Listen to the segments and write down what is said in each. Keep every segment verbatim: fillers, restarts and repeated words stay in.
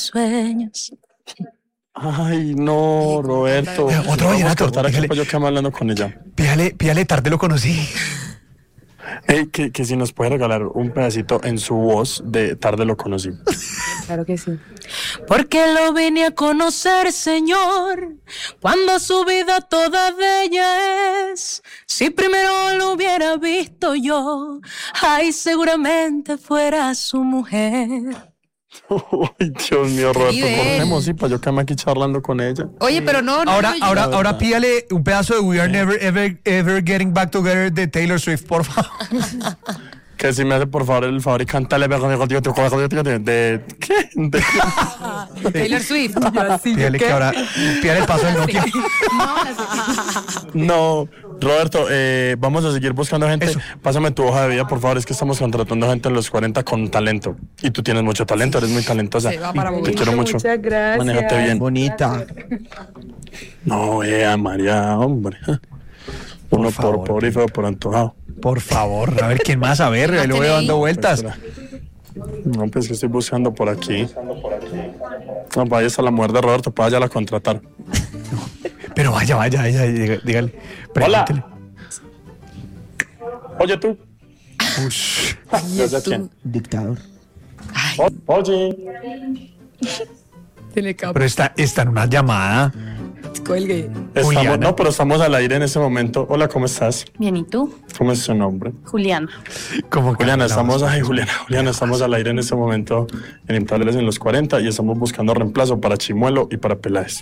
sueños. Ay, no, Roberto. Otro vallenato. Cortar aquí para yo que hablando con ella. Pídale, pídale, tarde lo conocí. Hey, que, que si nos puede regalar un pedacito en su voz de Tarde lo conocí. Claro que sí. Porque lo vine a conocer, Señor, cuando su vida toda bella es. Si primero lo hubiera visto yo, ay, seguramente fuera su mujer. Ay, Dios mío, Roberto, cortemos, sí, para yo quedarme aquí charlando con ella. Oye, pero no, no. Ahora, no, ahora, no, ahora no. pídale un pedazo de We Are Never Ever Ever Getting Back Together de Taylor Swift, por favor. Que si me hace por favor el favor y cántale de, de, de ¿qué? De, Taylor Swift. Pídale que ahora, pídale el paso del Nokia. no, Roberto, eh, vamos a seguir buscando gente. Eso. Pásame tu hoja de vida, por favor, es que estamos contratando gente en los cuarenta con talento. Y tú tienes mucho talento, eres muy talentosa. Se va para Te Bogotá. quiero mucho. Muchas gracias. Manéjate bien. Bonita. No, vea, María, hombre. Uno por, favor. pobre y feo por antojado. Por favor, a ver quién más, a ver, lo veo dando vueltas. No, pues que estoy buscando por aquí. No, vayas a la mujer de Roberto, para allá la contratar. Pero vaya, vaya, vaya, dígale, dígale. Hola. Pregúntele. Oye tú. Ush, ¿Ya sé quién? dictador. O- Oye. Telecap. Pero está, está en una llamada. Cuelgue. Estamos, Juliana. no, pero estamos al aire en ese momento. Hola, ¿cómo estás? Bien, ¿y tú? ¿Cómo es su nombre? Juliana. Como que Juliana, la estamos, voz. ay, Juliana, Juliana, estamos al aire en este momento en Imparables en los cuarenta y estamos buscando reemplazo para Chimuelo y para Peláez.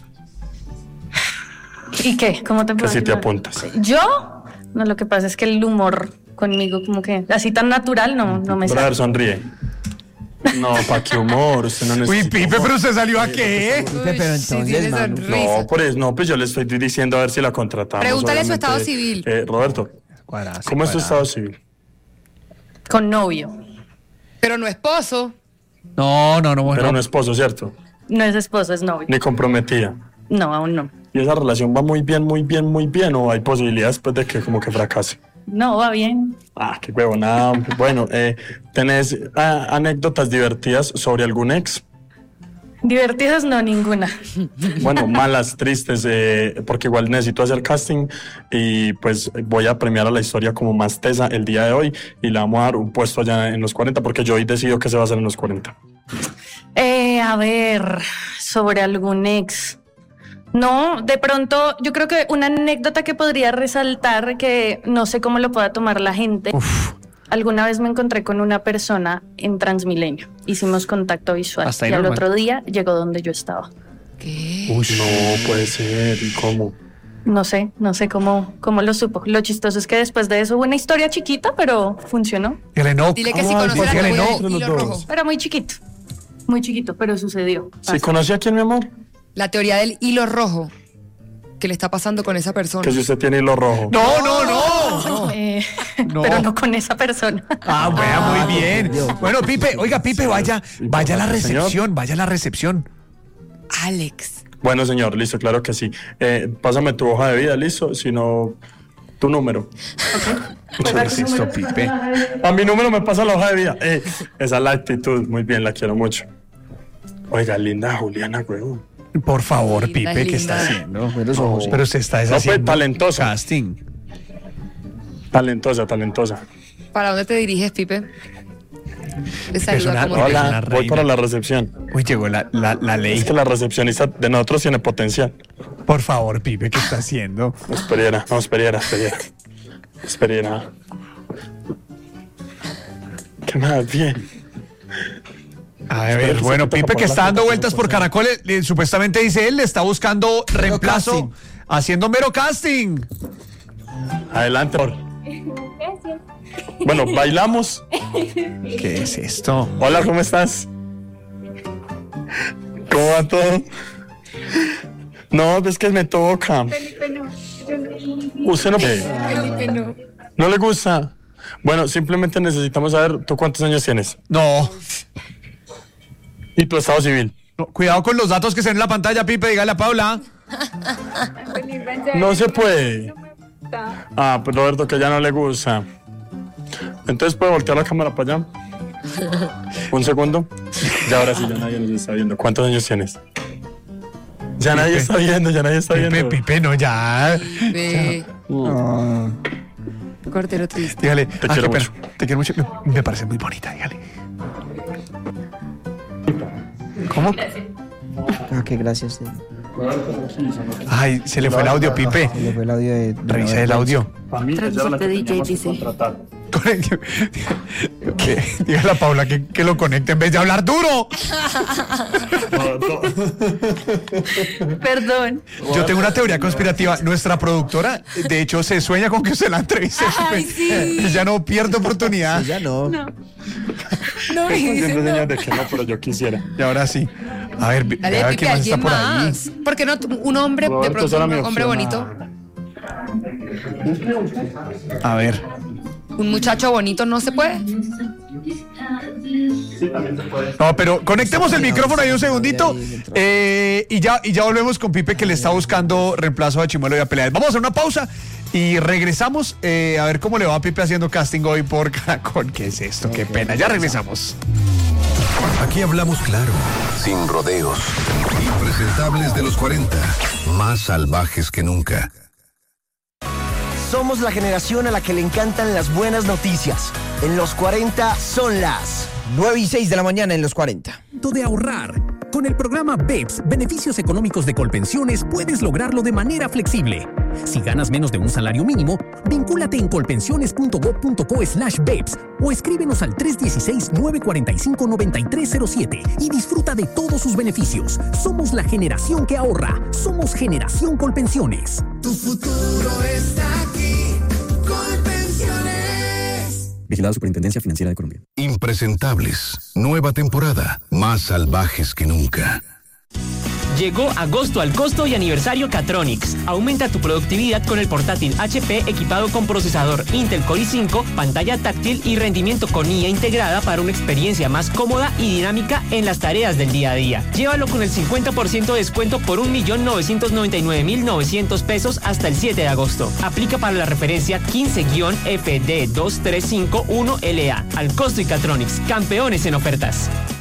¿Y qué? ¿Cómo te Que puedo si te ayudar? apuntas. ¿Yo? No, lo que pasa es que el humor conmigo como que así tan natural no, no me Brother, sale. sonríe. No, pa' qué humor, usted no Uy, necesita Pipe, humor. pero usted salió a qué? Pero entonces, No, por eso, no, pues yo le estoy diciendo a ver si la contratamos. Pregúntale su obviamente. estado civil. Eh, Roberto, Cuadrado, ¿cómo es tu cuadrado. estado civil? Con novio. Pero no esposo. No, no, no, bueno. Pero no esposo, ¿cierto? No es esposo, es novio. Ni comprometida. No, aún no. ¿Y esa relación va muy bien, muy bien, muy bien o hay posibilidades pues, de que como que fracase? No, va bien. Ah, qué huevonada. Bueno, eh, ¿tenés ah, anécdotas divertidas sobre algún ex? Divertidas no, ninguna. Bueno, malas, tristes, eh, porque igual necesito hacer casting y pues voy a premiar a la historia como más tesa el día de hoy y le vamos a dar un puesto allá en los cuarenta porque yo hoy decido que se va a hacer en los cuarenta. Eh, a ver, sobre algún ex. No, de pronto yo creo que una anécdota que podría resaltar que no sé cómo lo pueda tomar la gente. Uf, Alguna vez me encontré con una persona en Transmilenio. Hicimos contacto visual Hasta ahí y al normal. otro día llegó donde yo estaba. ¿Qué? uy, No puede ser, ¿y cómo? No sé, no sé cómo, cómo lo supo. Lo chistoso es que después de eso hubo una historia chiquita, pero funcionó. dígale no. Dile que si Ay, conoce la dígale teoría no. del Entre hilo los rojo. dos. Pero muy chiquito. Muy chiquito, pero sucedió. ¿Sí Pasa. conocí a quién, mi amor? La teoría del hilo rojo. ¿Qué le está pasando con esa persona? Que si usted tiene hilo rojo. No, no, no. Eh, No. Pero no con esa persona. Ah, vea, muy bien. Bueno, Pipe, oiga, Pipe, vaya, vaya a la Señor. recepción, vaya a la recepción. Alex. Bueno, señor, listo, claro que sí. Eh, pásame tu hoja de vida, listo, si no, tu número. ¿Qué es esto, Pipe? A mi número me pasa la hoja de vida. Eh, esa es la actitud, muy bien, la quiero mucho. Oiga, linda Juliana, huevón. Por favor, Linda, Pipe, ¿qué está linda. haciendo? No. Pero se está pues, deshaciendo. talentosa. Casting. Talentosa, talentosa. ¿Para dónde te diriges, Pipe? Te Es saluda una- como Hola. reina. Hola, voy reina. para la recepción. Uy, llegó la, la, la ley. Es que la recepcionista de nosotros tiene potencial. Por favor, Pipe, ¿qué está haciendo? Esperiera, no, esperiera, esperiera. Esperiera. ¿Qué más? Bien. A ver, Espera que bueno, se quita Pipe para que está la dando foto, vueltas por por favor. Caracoles, le- supuestamente dice él, le está buscando reemplazo, casting. haciendo mero casting. Adelante. por- Bueno, bailamos. ¿Qué es esto? Hola, ¿cómo estás? ¿Cómo va todo? No, es que me toca. Usted no, Felipe, no. no le gusta. Bueno, simplemente necesitamos saber, ¿tú cuántos años tienes? No, Y tu estado civil. no, cuidado con los datos que se ven en la pantalla, Pipe, dígale a Paula. No se puede. Ah, pues Roberto, que ya no le gusta. Entonces, ¿puede voltear la cámara para allá? Un segundo. Ya ahora sí, ya nadie nos está viendo. ¿Cuántos años tienes? Ya nadie Pipe. está viendo, ya nadie está Pipe, viendo. Pipe, no, ya. Ve. No. Cortero triste. Dígale, Te ah, quiero qué mucho. pena. Te quiero mucho. Me, me parece muy bonita, dígale. ¿Cómo? Ah, qué gracias. Ay, se le fue el audio, Pipe. Se le fue el audio de... de Revisa el audio. Para mí, ella era la que teníamos que contratar. Dígale a Paula que, que lo conecte en vez de hablar duro. Perdón. Yo tengo una teoría conspirativa. Nuestra productora, de hecho, se sueña con que se la entreviste. Ay, sí. Ella no pierde oportunidad. Ya no. No. No, y dice Siempre no. señal de que no, pero yo quisiera. Y ahora sí. A ver, vi- Dale, a ver Pipe, quién más está alguien por ahí. más. ¿Por qué no tú- un hombre, de Roberto, pronto esa era un mi hombre opción, bonito? A ver. Un muchacho bonito no se puede. No, pero conectemos el micrófono ahí un segundito eh, y, ya, y ya volvemos con Pipe que le está buscando reemplazo a Chimuelo y a Pelea. Vamos a hacer una pausa y regresamos eh, a ver cómo le va a Pipe haciendo casting hoy por Caracol. ¿Qué es esto? Qué pena. Ya regresamos. Aquí hablamos claro, sin rodeos. Impresentables de los cuarenta, más salvajes que nunca. Somos la generación a la que le encantan las buenas noticias. En los cuarenta son las nueve y seis de la mañana en los cuarenta. De ahorrar. Con el programa B E P S, Beneficios Económicos de Colpensiones, puedes lograrlo de manera flexible. Si ganas menos de un salario mínimo, vincúlate en colpensiones.gov.co slash B E P S o escríbenos al tres uno seis, nueve cuatro cinco, nueve tres cero siete y disfruta de todos sus beneficios. Somos la generación que ahorra. Somos Generación Colpensiones. Tu futuro está aquí. Colpensiones. Vigilado Superintendencia Financiera de Colombia. Impresentables, nueva temporada, más salvajes que nunca. Llegó agosto al costo y aniversario Catronics. Aumenta tu productividad con el portátil H P equipado con procesador Intel Core i cinco, pantalla táctil y rendimiento con I A integrada para una experiencia más cómoda y dinámica en las tareas del día a día. Llévalo con el cincuenta por ciento de descuento por un millón novecientos noventa y nueve mil novecientos pesos hasta el siete de agosto. Aplica para la referencia quince F D dos tres cinco uno L A. Al costo y Catronics, campeones en ofertas.